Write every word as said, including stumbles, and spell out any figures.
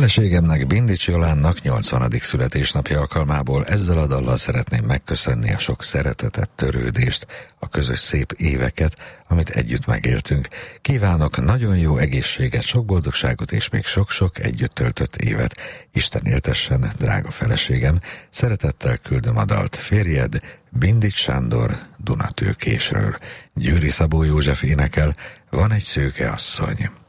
Feleségemnek, Bindics Jolánnak nyolcvanadik születésnapja alkalmából ezzel a dallal szeretném megköszönni a sok szeretetet, törődést, a közös szép éveket, amit együtt megéltünk. Kívánok nagyon jó egészséget, sok boldogságot és még sok-sok együtt töltött évet. Isten éltessen, drága feleségem, szeretettel küldöm a dalt férjed, Bindics Sándor, Dunatőkésről. Győri Szabó József énekel, Van egy szőke asszony.